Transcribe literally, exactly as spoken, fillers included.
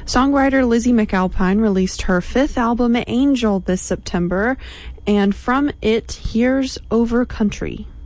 Songwriter Lizzie McAlpine released her fifth album, Angel, this September, and from it, here's Over Country.